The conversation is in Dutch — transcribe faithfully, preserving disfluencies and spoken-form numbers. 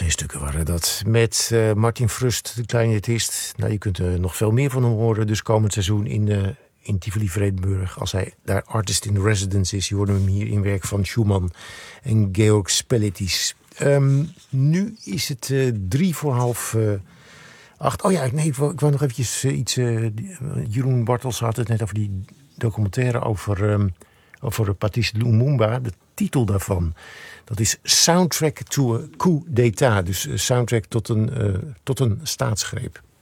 geen stukken waren dat. Met uh, Martin Frust, de clarinetist. Nou, je kunt er nog veel meer van hem horen. Dus komend seizoen in, uh, in Tivoli-Vredenburg. Als hij daar artist in residence is. Je hoorde hem hier in werk van Schumann en Georg Spelletis. Um, nu is het uh, drie voor half uh, acht. Oh ja, nee, ik wou, ik wou nog eventjes uh, iets... Uh, Jeroen Bartels had het net over die documentaire over... Um, over Patrice Lumumba, de titel daarvan. Dat is Soundtrack to a Coup d'État. Dus soundtrack tot een, uh, tot een staatsgreep.